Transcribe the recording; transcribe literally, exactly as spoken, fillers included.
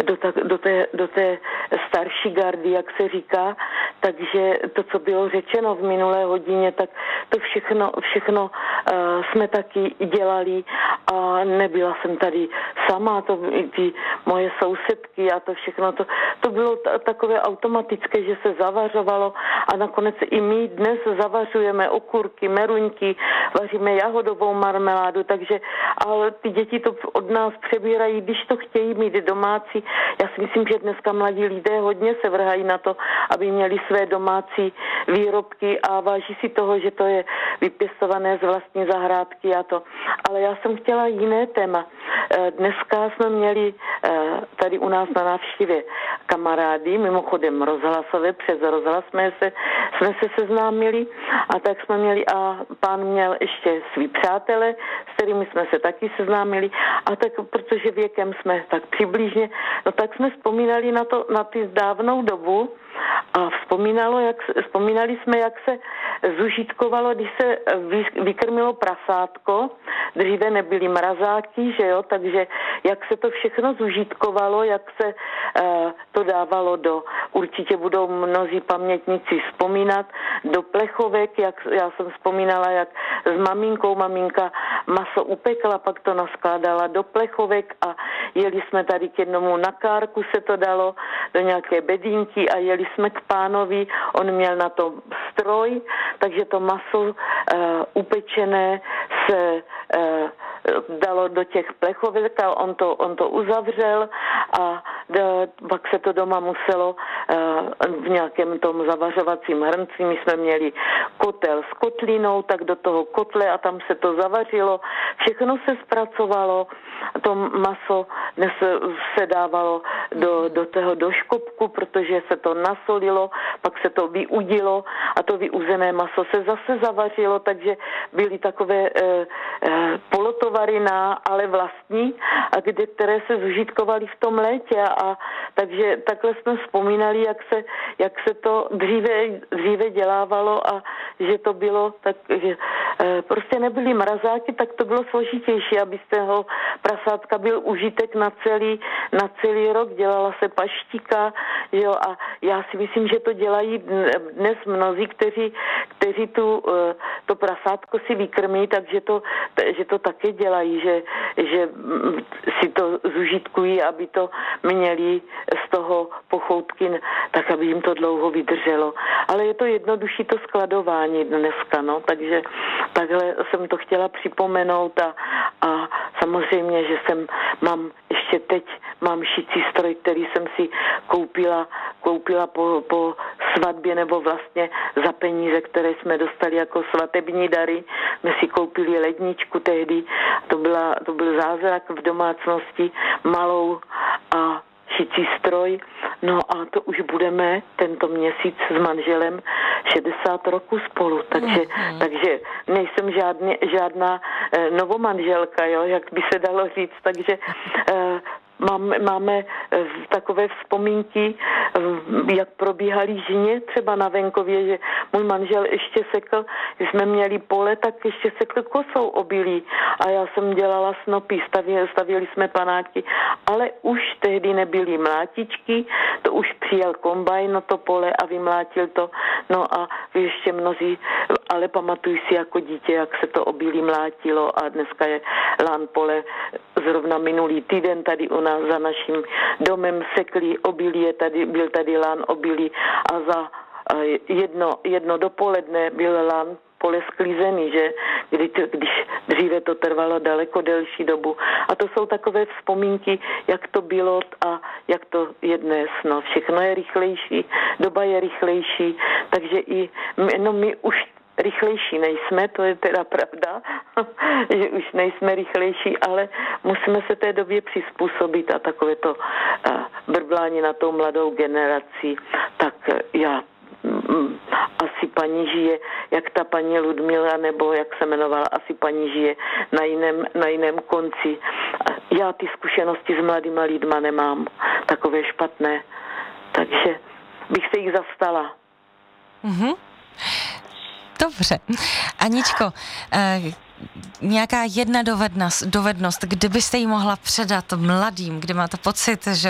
do, ta, do, té, do té starší gardy, jak se říká, takže to, co bylo řečeno v minulé hodině, tak to všechno, všechno uh, jsme taky dělali a nebyla jsem tady sama, to ty moje sousedky a to všechno, to, to bylo t- takové automatické, že se zavařovalo a nakonec i my dnes zavařujeme okurky, meruňky, vaříme jahodovou marmeládu, takže ale ty děti to od nás přebírají, když to chtějí mít domácí. Já si myslím, že dneska mladí lidé hodně se vrhají na to, aby měli své domácí výrobky a váží si toho, že to je vypěstované z vlastní zahrádky a to. Ale já jsem chtěla jiné téma. Dneska jsme měli tady u nás na návštěvě kamarády, mimochodem rozhlasové, přes rozhlas jsme se, jsme se seznámili a tak jsme měli a pán měl ještě svý přátele, s kterými jsme se taky seznámili a tak, protože věkem jsme tak přibližně, no tak jsme vzpomínali na to, na ty dávnou dobu a vzpomínalo, jak, vzpomínali jsme, jak se zužitkovalo, když se vy, vykrmilo prasátko, dříve nebyly mrazáky, že jo, takže jak se to všechno zužitkovalo, jak se uh, to dávalo do, určitě budou mnozí pamětníci vzpomínat, do plechovek, jak já jsem vzpomínala, jak s maminkou maminka maso upekla, pak to naskládala do plechovek a jeli jsme tady k jednomu na kárku, se to dalo do nějaké bedínky a jeli jsme k pánovi, on měl na to stroj, takže to maso uh, upečené se uh, dalo do těch plechovek a on to, on to uzavřel a d- pak se to doma muselo uh, v nějakém tom zavařovacím hrnci, my jsme měli kotel s kotlinou, tak do toho kotle a tam se to zavařilo, všechno se zpracovalo, to maso dnes se dávalo do, do toho do škopku, protože se to nasolilo, pak se to vyudilo a to vyuzené maso se zase zavařilo, takže byly takové e, e, polotovary na, ale vlastní, a kde, které se zužitkovaly v tom létě a takže takhle jsme vzpomínali, jak se, jak se to dříve, dříve dělávalo a že to bylo tak, že e, prostě nebyly mrazáky, tak to bylo složitější, abyste ho prasátka byl užitek na celý, na celý rok, dělala se paštika, jo, a já si myslím, že to dělají dnes mnozí, kteří, kteří tu, to prasátko si vykrmí, takže to, že to také dělají, že, že si to zužitkují, aby to měli z toho pochoutky, tak aby jim to dlouho vydrželo. Ale je to jednodušší to skladování dneska, no, takže takhle jsem to chtěla připomenout a, a samozřejmě, že jsem, mám ještě teď, mám šicí stroj, který jsem si koupila, koupila po, po svatbě nebo vlastně za peníze, které jsme dostali jako svatební dary. My si koupili ledničku tehdy, to, byla, to byl zázrak v domácnosti, malou a šicí stroj. No a to už budeme tento měsíc s manželem šedesát roků spolu, takže, mm-hmm. takže nejsem žádný, žádná eh, novomanželka, jo, jak by se dalo říct, takže eh, Máme, máme takové vzpomínky, jak probíhaly žně třeba na venkově, že můj manžel ještě sekl, když jsme měli pole, tak ještě sekl kosou obilí a já jsem dělala snopy, stavěli, stavěli jsme panáky, ale už tehdy nebyly mlátičky, to už přijel kombajn na to pole a vymlátil to, no a vy ještě mnozí, ale pamatuju si jako dítě, jak se to obilí mlátilo a dneska je lán pole, zrovna minulý týden tady u nás za naším domem sekli obilí, tady, byl tady lán obilí a za jedno, jedno dopoledne byl lán pole sklízený, že kdy to, když dříve to trvalo daleko delší dobu. A to jsou takové vzpomínky, jak to bylo a jak to je dnes. No, všechno je rychlejší, doba je rychlejší, takže i my, no, my už rychlejší nejsme, to je teda pravda, že už nejsme rychlejší, ale musíme se té době přizpůsobit a takové to uh, brblání na tou mladou generací, tak uh, já um, asi paní žije, jak ta paní Ludmila, nebo jak se jmenovala, asi paní žije na jiném, na jiném konci. Já ty zkušenosti s mladýma lidma nemám, takové špatné, takže bych se jich zastala. Mhm. Dobře. Aničko, eh, nějaká jedna dovednost, dovednost, kdybyste ji mohla předat mladým, kdy máte pocit, že